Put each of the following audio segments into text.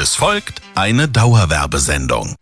Es folgt eine Dauerwerbesendung.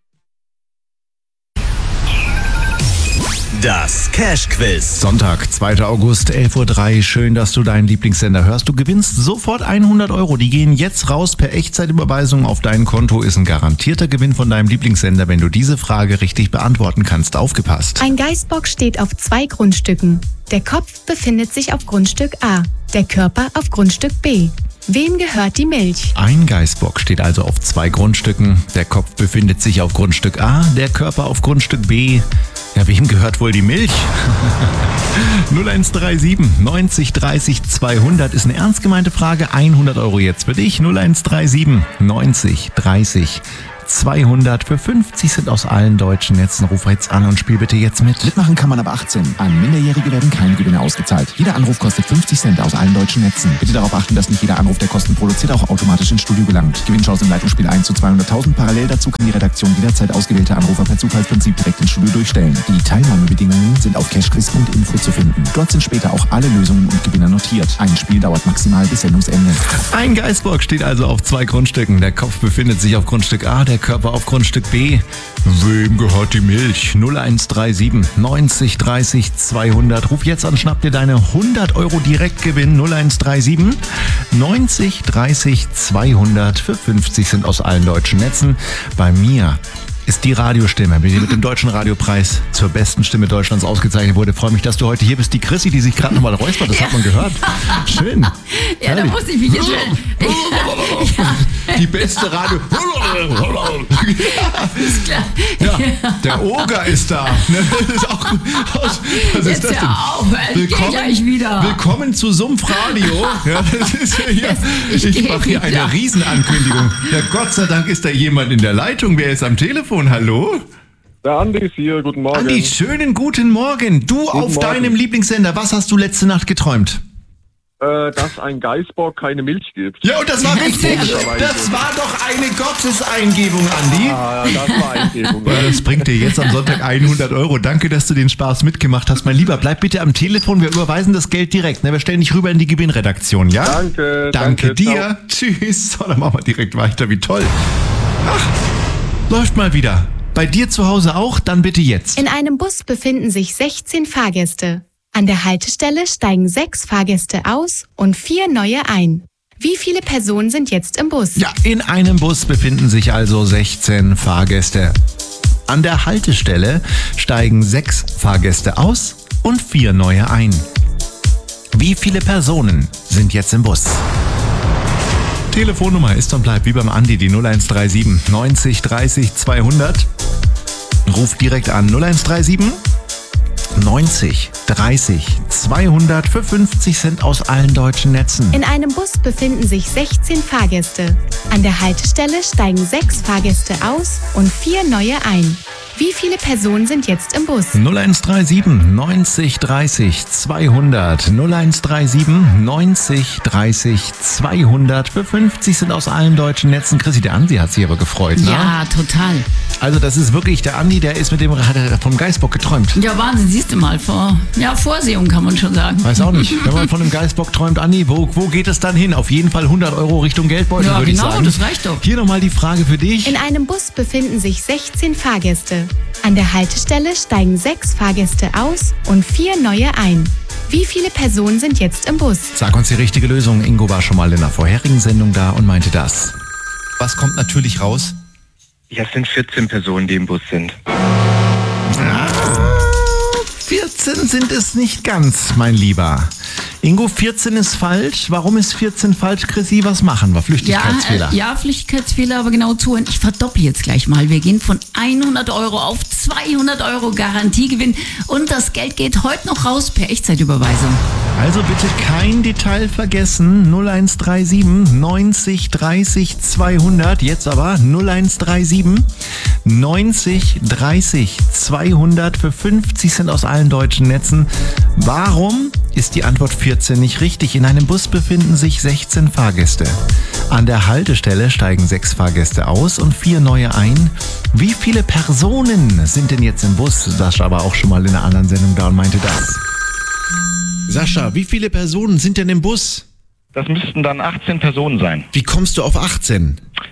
Das Cash-Quiz. Sonntag, 2. August, 11.03 Uhr. Schön, dass du deinen Lieblingssender hörst. Du gewinnst sofort 100 Euro. Die gehen jetzt raus per Echtzeitüberweisung auf dein Konto. Ist ein garantierter Gewinn von deinem Lieblingssender, wenn du diese Frage richtig beantworten kannst. Aufgepasst. Ein Geißbock steht auf 2 Grundstücken. Der Kopf befindet sich auf Grundstück A, der Körper auf Grundstück B. Wem gehört die Milch? Ein Geißbock steht also auf 2 Grundstücken. Der Kopf befindet sich auf Grundstück A, der Körper auf Grundstück B. Ja, wem gehört wohl die Milch? 0137 90 30 200 ist eine ernst gemeinte Frage. 100 Euro jetzt für dich. 0137 90 30 200 für 50 sind aus allen deutschen Netzen. Ruf jetzt an und spiel bitte jetzt mit. Mitmachen kann man ab 18. An Minderjährige werden keine Gewinne ausgezahlt. Jeder Anruf kostet 50 Cent aus allen deutschen Netzen. Bitte darauf achten, dass nicht jeder Anruf, der Kosten produziert, auch automatisch ins Studio gelangt. Gewinnchance im Leitungsspiel 1 zu 200.000. Parallel dazu kann die Redaktion jederzeit ausgewählte Anrufer per Zufallsprinzip direkt ins Studio durchstellen. Die Teilnahmebedingungen sind auf cashquiz.info zu finden. Dort sind später auch alle Lösungen und Gewinner notiert. Ein Spiel dauert maximal bis Sendungsende. Ein Geißbock steht also auf 2 Grundstücken. Der Kopf befindet sich auf Grundstück A, der Körper auf Grundstück B. Wem gehört die Milch? 0137 90 30 200. Ruf jetzt an, schnapp dir deine 100 Euro Direktgewinn. 0137 90 30 200 für 50 sind aus allen deutschen Netzen. Bei mir ist die Radiostimme, die mit dem Deutschen Radiopreis zur besten Stimme Deutschlands ausgezeichnet wurde. Ich freue mich, dass du heute hier bist. Die Chrissy, die sich gerade nochmal räuspert, das hat man gehört. Schön. Ja, da muss ich mich jetzt Die beste Radio... ist klar. Ja, der Oger ist da. Das ist auch, was ist das denn? Auf, ich geh gleich wieder. Willkommen zu Sumpfradio. Ja, das ist ja hier. Ich mache hier eine Riesenankündigung. Ja, Gott sei Dank ist da jemand in der Leitung. Wer ist am Telefon? Hallo? Der Andi ist hier, guten Morgen. Andi, schönen guten Morgen. Du Guten auf Morgen. deinem Lieblingssender. Was hast du letzte Nacht geträumt? Dass ein Geißbock keine Milch gibt. Ja, und das war richtig. Das war doch eine Gotteseingebung, Andi. Ah, das war Eingebung. Ja, das bringt dir jetzt am Sonntag 100 Euro. Danke, dass du den Spaß mitgemacht hast. Mein Lieber, bleib bitte am Telefon. Wir überweisen das Geld direkt. Wir stellen dich rüber in die Gewinnredaktion, ja? Danke dir. ciao. Tschüss. So, dann machen wir direkt weiter. Wie toll. Ach, läuft mal wieder. Bei dir zu Hause auch? Dann bitte jetzt. In einem Bus befinden sich 16 Fahrgäste. An der Haltestelle steigen 6 Fahrgäste aus und 4 neue ein. Wie viele Personen sind jetzt im Bus? Ja, in einem Bus befinden sich also 16 Fahrgäste. An der Haltestelle steigen 6 Fahrgäste aus und 4 neue ein. Wie viele Personen sind jetzt im Bus? Telefonnummer ist und bleibt wie beim Andi die 0137 90 30 200. Ruf direkt an 0137 90 30 200 für 50 Cent aus allen deutschen Netzen. In einem Bus befinden sich 16 Fahrgäste. An der Haltestelle steigen 6 Fahrgäste aus und 4 neue ein. Wie viele Personen sind jetzt im Bus? 0137 90 30 200 0137 90 30 200 für 50 sind aus allen deutschen Netzen. Chrissy, der Andi hat sich aber gefreut, ne? Ja, total. Also das ist wirklich der Andi, der ist mit dem, hat er vom Geißbock geträumt. Ja, Wahnsinn, siehst du mal. Vorsehung kann man schon sagen. Weiß auch nicht. Wenn man von einem Geißbock träumt, Andi, wo geht es dann hin? Auf jeden Fall 100 Euro Richtung Geldbeutel, Ja, würde ich genau, sagen. das reicht doch. Hier nochmal die Frage für dich. In einem Bus befinden sich 16 Fahrgäste. An der Haltestelle steigen 6 Fahrgäste aus und 4 neue ein. Wie viele Personen sind jetzt im Bus? Sag uns die richtige Lösung. Ingo war schon mal in der vorherigen Sendung da und meinte das. Was kommt natürlich raus? Ja, es sind 14 Personen, die im Bus sind. 14 sind es nicht ganz, mein Lieber. Ingo, 14 ist falsch. Warum ist 14 falsch, Chrissy? Was machen wir? Flüchtigkeitsfehler. Ja, Flüchtigkeitsfehler, aber genau zuhören. Ich verdopple jetzt gleich mal. Wir gehen von 100 Euro auf 200 Euro Garantiegewinn und das Geld geht heute noch raus per Echtzeitüberweisung. Also bitte kein Detail vergessen. 0137 90 30 200. Jetzt aber 0137 90 30 200 für 50 Cent aus allen deutschen Netzen. Warum ist die Antwort 14 nicht richtig? In einem Bus befinden sich 16 Fahrgäste. An der Haltestelle steigen 6 Fahrgäste aus und 4 neue ein. Wie viele Personen sind denn jetzt im Bus? Sascha war auch schon mal in einer anderen Sendung da und meinte das. Sascha, wie viele Personen sind denn im Bus? Das müssten dann 18 Personen sein. Wie kommst du auf 18?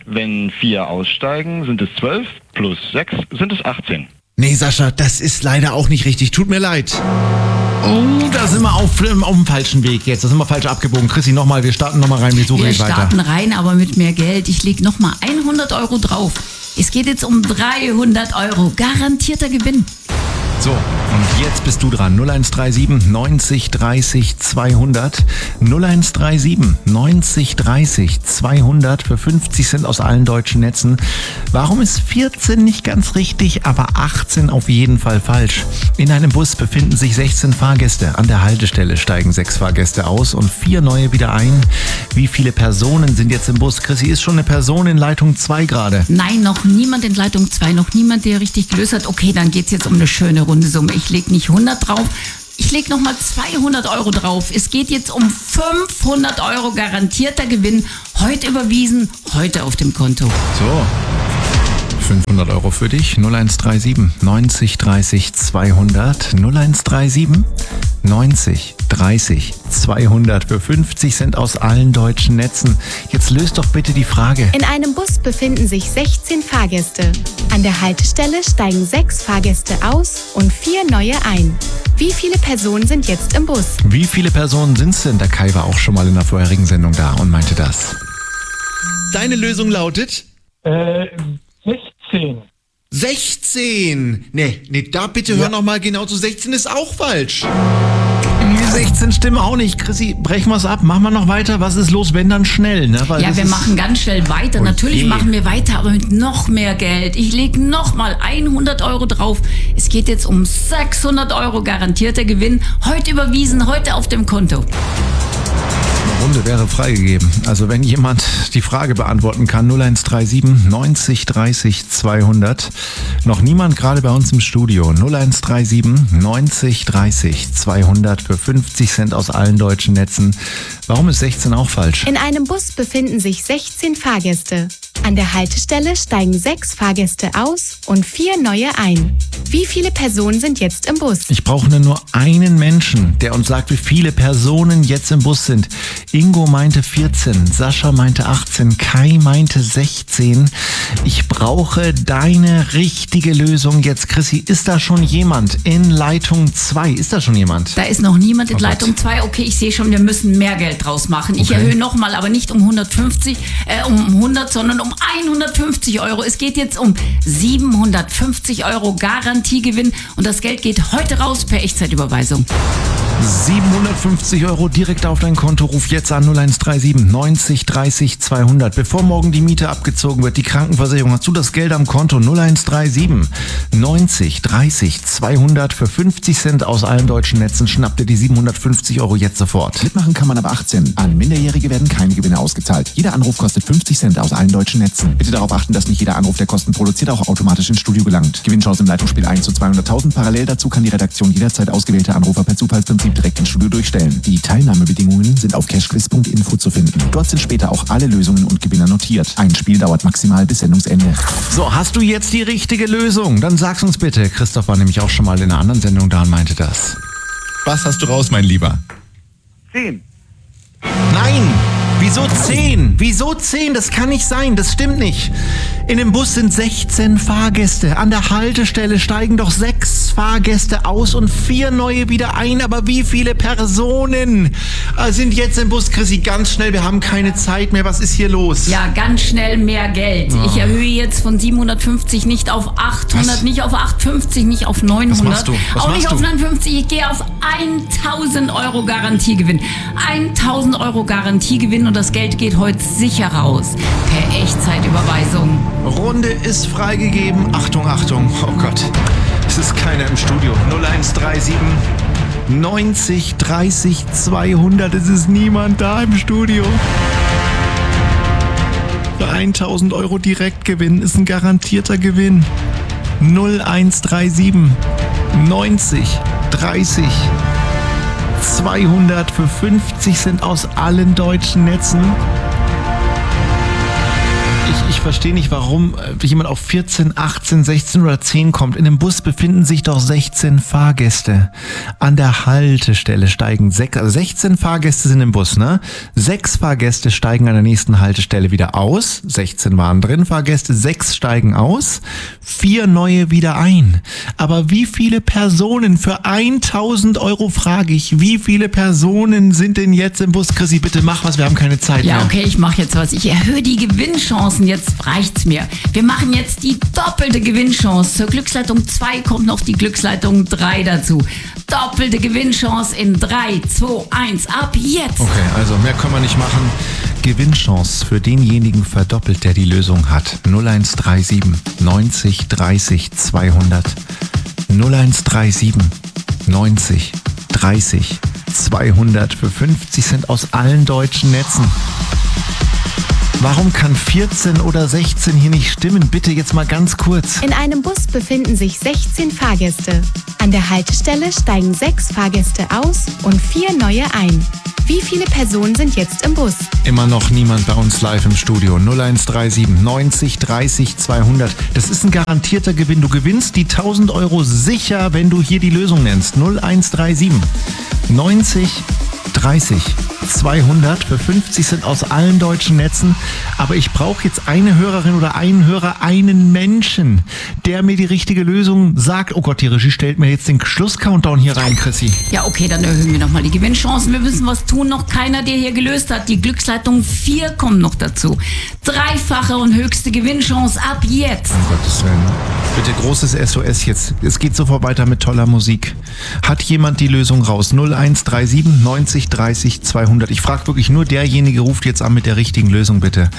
Wenn 4 aussteigen, sind es 12, plus 6 sind es 18. Nee, Sascha, das ist leider auch nicht richtig. Tut mir leid. Oh, da sind wir auf dem falschen Weg jetzt. Da sind wir falsch abgebogen. Chrissy, nochmal, wir starten nochmal rein. Wir starten rein, aber mit mehr Geld. Ich lege nochmal 100 Euro drauf. Es geht jetzt um 300 Euro. Garantierter Gewinn. So, und jetzt bist du dran. 0137 90 30 200. 0137 90 30 200 für 50 Cent aus allen deutschen Netzen. Warum ist 14 nicht ganz richtig, aber 18 auf jeden Fall falsch? In einem Bus befinden sich 16 Fahrgäste. An der Haltestelle steigen 6 Fahrgäste aus und 4 neue wieder ein. Wie viele Personen sind jetzt im Bus? Chrissy, ist schon eine Person in Leitung 2 gerade? Nein, noch niemand in Leitung 2. Noch niemand, der richtig gelöst hat. Okay, dann geht's jetzt um eine schöne runde Summe. Ich lege nicht 100 drauf. Ich lege nochmal 200 Euro drauf. Es geht jetzt um 500 Euro garantierter Gewinn. Heute überwiesen, heute auf dem Konto. So. 500 Euro für dich. 0137 90 30 200. 0137 90 30 200 für 50 Cent aus allen deutschen Netzen. Jetzt löst doch bitte die Frage. In einem Bus befinden sich 16 Fahrgäste. An der Haltestelle steigen 6 Fahrgäste aus und 4 neue ein. Wie viele Personen sind jetzt im Bus? Wie viele Personen sind es denn? Der Kai war auch schon mal in der vorherigen Sendung da und meinte das. Deine Lösung lautet? 16. 16! Nee, da bitte hör noch mal genau zu. 16 ist auch falsch. Die 16 stimmen auch nicht. Chrissy, brechen wir es ab. Machen wir noch weiter. Was ist los, wenn dann schnell? Ne? Weil ja, wir machen ganz schnell weiter. Natürlich machen wir weiter, aber mit noch mehr Geld. Ich lege noch mal 100 Euro drauf. Es geht jetzt um 600 Euro garantierter Gewinn. Heute überwiesen, heute auf dem Konto. Runde wäre freigegeben. Also wenn jemand die Frage beantworten kann, 0137 90 30 200. Noch niemand gerade bei uns im Studio. 0137 90 30 200 für 50 Cent aus allen deutschen Netzen. Warum ist 16 auch falsch? In einem Bus befinden sich 16 Fahrgäste. An der Haltestelle steigen 6 Fahrgäste aus und 4 neue ein. Wie viele Personen sind jetzt im Bus? Ich brauche nur einen Menschen, der uns sagt, wie viele Personen jetzt im Bus sind. Ingo meinte 14, Sascha meinte 18, Kai meinte 16. Ich brauche deine richtige Lösung jetzt. Chrissy, ist da schon jemand in Leitung 2? Ist da schon jemand? Da ist noch niemand in Leitung 2. Okay, ich sehe schon, wir müssen mehr Geld draus machen. Ich erhöhe nochmal, aber nicht um 100, sondern um 150 Euro. Es geht jetzt um 750 Euro Garantiegewinn und das Geld geht heute raus per Echtzeitüberweisung. 750 Euro direkt auf dein Konto. Ruf jetzt an 0137 90 30 200. Bevor morgen die Miete abgezogen wird, die Krankenversicherung, hast du das Geld am Konto. 0137 90 30 200 für 50 Cent aus allen deutschen Netzen. Schnapp dir die 750 Euro jetzt sofort. Mitmachen kann man ab 18. An Minderjährige werden keine Gewinne ausgezahlt. Jeder Anruf kostet 50 Cent aus allen deutschen Netzen. Bitte darauf achten, dass nicht jeder Anruf, der Kosten produziert, auch automatisch ins Studio gelangt. Gewinnchance im Leitungsspiel 1 zu 200.000. Parallel dazu kann die Redaktion jederzeit ausgewählte Anrufer per Zufallsprinzip direkt ins Studio durchstellen. Die Teilnahmebedingungen sind auf cashquiz.info zu finden. Dort sind später auch alle Lösungen und Gewinner notiert. Ein Spiel dauert maximal bis Sendungsende. So, hast du jetzt die richtige Lösung? Dann sag's uns bitte. Christoph war nämlich auch schon mal in einer anderen Sendung da und meinte das. Was hast du raus, mein Lieber? 10. Nein! Wieso 10? Wieso 10? Das kann nicht sein, das stimmt nicht. In dem Bus sind 16 Fahrgäste. An der Haltestelle steigen doch 6 Fahrgäste aus und 4 neue wieder ein. Aber wie viele Personen sind jetzt im Bus? Chrissy, ganz schnell, wir haben keine Zeit mehr. Was ist hier los? Ja, ganz schnell mehr Geld. Ich erhöhe jetzt von 750 nicht auf 800, nicht auf 850, nicht auf 900. Was machst du? Auch nicht auf 950, ich gehe auf 1000 Euro Garantiegewinn. 1000 Euro Garantiegewinn und das Geld geht heute sicher raus. Per Echtzeitüberweisung. Runde ist freigegeben. Achtung, Achtung. Oh Gott. Es ist keiner im Studio. 0137 90 30 200. Es ist niemand da im Studio. Für 1000 Euro Direktgewinn ist ein garantierter Gewinn. 0137 90 30 200 für 50 Cent aus allen deutschen Netzen. Ich Ich verstehe nicht, warum jemand auf 14, 18, 16 oder 10 kommt. In dem Bus befinden sich doch 16 Fahrgäste. An der Haltestelle steigen 16 Fahrgäste sind im Bus, ne? 6 Fahrgäste steigen an der nächsten Haltestelle wieder aus. 16 waren drin, Fahrgäste, 6 steigen aus. 4 neue wieder ein. Aber wie viele Personen, für 1.000 Euro frage ich, wie viele Personen sind denn jetzt im Bus? Chrissy, bitte mach was, wir haben keine Zeit mehr. Ja, okay, ich mache jetzt was. Ich erhöhe die Gewinnchancen, jetzt reicht's mir. Wir machen jetzt die doppelte Gewinnchance. Zur Glücksleitung 2 kommt noch die Glücksleitung 3 dazu. Doppelte Gewinnchance in 3, 2, 1, ab jetzt. Okay, also mehr können wir nicht machen. Gewinnchance für denjenigen verdoppelt, der die Lösung hat. 0137 90 30 200. 0137 90 30 200 für 50 Cent aus allen deutschen Netzen. Warum kann 14 oder 16 hier nicht stimmen? Bitte jetzt mal ganz kurz. In einem Bus befinden sich 16 Fahrgäste. An der Haltestelle steigen 6 Fahrgäste aus und 4 neue ein. Wie viele Personen sind jetzt im Bus? Immer noch niemand bei uns live im Studio. 0137 90 30 200. Das ist ein garantierter Gewinn. Du gewinnst die 1.000 Euro sicher, wenn du hier die Lösung nennst. 0137 90 30 200 für 50 Cent aus allen deutschen Netzen. Aber ich brauche jetzt eine Hörerin oder einen Hörer, einen Menschen, der mir die richtige Lösung sagt. Oh Gott, die Regie stellt mir jetzt den Schluss-Countdown hier rein, Chrissy. Ja, okay, dann erhöhen wir nochmal die Gewinnchancen. Wir müssen was tun. Noch keiner, der hier gelöst hat. Die Glücksleitung 4 kommt noch dazu. Dreifache und höchste Gewinnchance ab jetzt. Um Gottes Willen. Bitte großes SOS jetzt. Es geht sofort weiter mit toller Musik. Hat jemand die Lösung raus? 0137 90 30 200. Ich frage wirklich nur, derjenige ruft jetzt an mit der richtigen Lösung, bitte.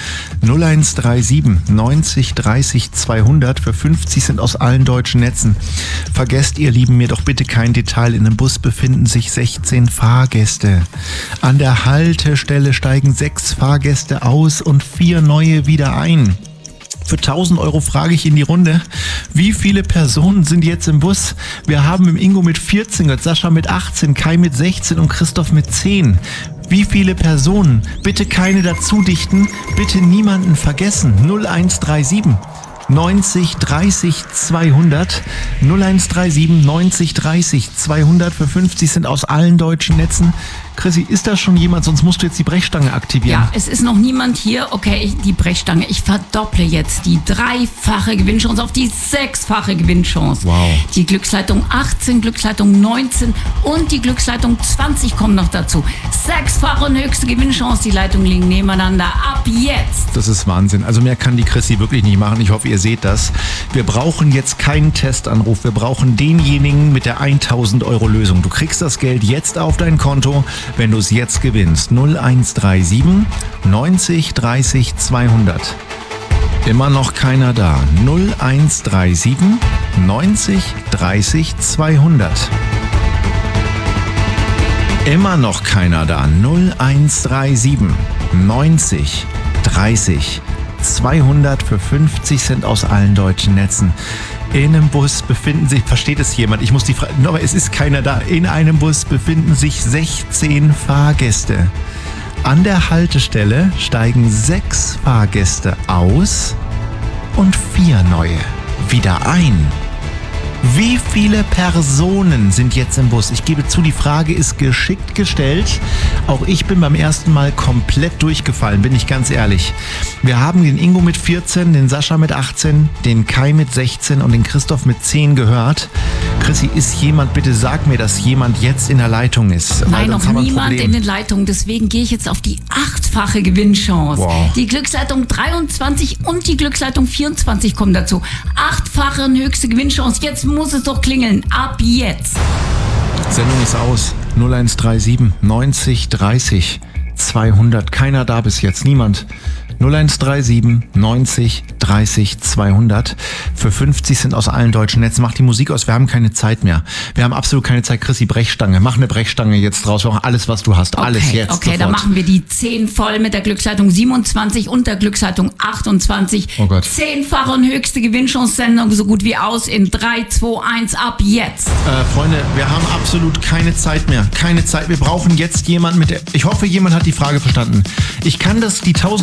0137 90 30 200 für 50 Cent aus allen deutschen Netzen. Vergesst, ihr Lieben, mir doch bitte kein Detail. In dem Bus befinden sich 16 Fahrgäste. An der Haltestelle steigen 6 Fahrgäste aus und 4 neue wieder ein. Für 1.000 Euro frage ich in die Runde, wie viele Personen sind jetzt im Bus? Wir haben im Ingo mit 14, Sascha mit 18, Kai mit 16 und Christoph mit 10. Wie viele Personen? Bitte keine dazu dichten, bitte niemanden vergessen. 0137 90 30 200. 0137 90 30 200 für 50 Cent aus allen deutschen Netzen. Chrissy, ist da schon jemand? Sonst musst du jetzt die Brechstange aktivieren. Ja, es ist noch niemand hier. Okay, die Brechstange. Ich verdopple jetzt die dreifache Gewinnchance auf die 6-fache Gewinnchance. Wow. Die Glücksleitung 18, Glücksleitung 19 und die Glücksleitung 20 kommen noch dazu. 6-fache und höchste Gewinnchance. Die Leitungen liegen nebeneinander. Ab jetzt. Das ist Wahnsinn. Also mehr kann die Chrissy wirklich nicht machen. Ich hoffe, ihr seht das. Wir brauchen jetzt keinen Testanruf. Wir brauchen denjenigen mit der 1.000 Euro Lösung. Du kriegst das Geld jetzt auf dein Konto, wenn du es jetzt gewinnst. 0137 90 30 200. Immer noch keiner da. 0137 90 30 200. Immer noch keiner da. 0137 90 30 200 für 50 Cent aus allen deutschen Netzen. In einem Bus befinden sich, versteht es jemand? Ich muss die Frage, aber es ist keiner da. In einem Bus befinden sich 16 Fahrgäste. An der Haltestelle steigen 6 Fahrgäste aus und 4 neue wieder ein. Wie viele Personen sind jetzt im Bus? Ich gebe zu, die Frage ist geschickt gestellt. Auch ich bin beim ersten Mal komplett durchgefallen, bin ich ganz ehrlich. Wir haben den Ingo mit 14, den Sascha mit 18, den Kai mit 16 und den Christoph mit 10 gehört. Chrissy, ist jemand, bitte sag mir, dass jemand jetzt in der Leitung ist. Nein, noch niemand in den Leitungen. Deswegen gehe ich jetzt auf die 8-fache Gewinnchance. Wow. Die Glücksleitung 23 und die Glücksleitung 24 kommen dazu. 8-fache und höchste Gewinnchance. Jetzt muss es doch klingeln. Ab jetzt. Sendung ist aus. 0137 90 30 200. Keiner da bis jetzt. Niemand. 0137 90 30 200 für 50 Cent aus allen deutschen Netzen. Mach die Musik aus, wir haben keine Zeit mehr. Wir haben absolut keine Zeit. Chrissy, Brechstange. Mach eine Brechstange jetzt draus. Wir machen alles, was du hast. Alles jetzt. Okay, sofort. dann machen wir die 10 voll mit der Glücksleitung 27 und der Glücksleitung 28. Oh Gott. 10-fache und höchste Gewinnchance-Sendung so gut wie aus in 3, 2, 1 ab jetzt. Freunde, wir haben absolut keine Zeit mehr. Keine Zeit. Wir brauchen jetzt jemanden mit der... Ich hoffe, jemand hat die Frage verstanden. Ich kann die 1.000 Euro nur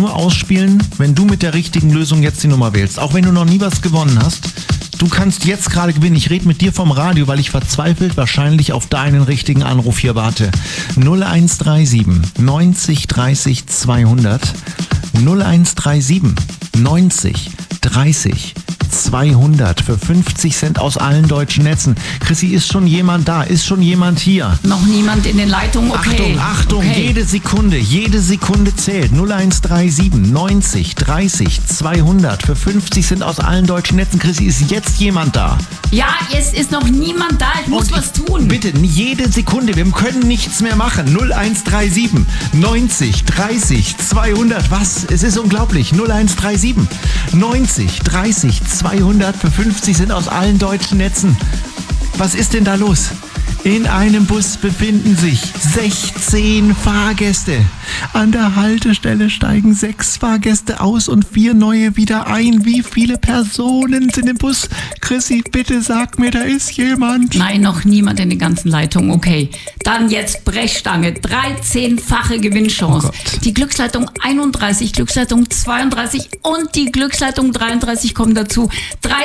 nur ausspielen, wenn du mit der richtigen Lösung jetzt die Nummer wählst. Auch wenn du noch nie was gewonnen hast. Du kannst jetzt gerade gewinnen. Ich rede mit dir vom Radio, weil ich verzweifelt wahrscheinlich auf deinen richtigen Anruf hier warte. 0137 90 30 200. 0137 90 30 200 für 50 Cent aus allen deutschen Netzen. Chrissy, ist schon jemand da? Ist schon jemand hier? Noch niemand in den Leitungen? Okay. Achtung, okay. jede Sekunde zählt. 0137 90 30 200 für 50 Cent aus allen deutschen Netzen. Chrissy, ist jetzt jemand da? Ja, es ist noch niemand da. Ich muss was tun. Bitte, jede Sekunde. Wir können nichts mehr machen. 0137 90 30 200. Was? Es ist unglaublich. 0137 90 30 200 für 50 Cent aus allen deutschen Netzen. Was ist denn da los? In einem Bus befinden sich 16 Fahrgäste. An der Haltestelle steigen 6 Fahrgäste aus und 4 neue wieder ein. Wie viele Personen sind im Bus? Chrissy, bitte sag mir, da ist jemand. Nein, noch niemand in den ganzen Leitungen. Okay, dann jetzt Brechstange. 13-fache Gewinnchance. Oh, die Glücksleitung 31, Glücksleitung 32 und die Glücksleitung 33 kommen dazu.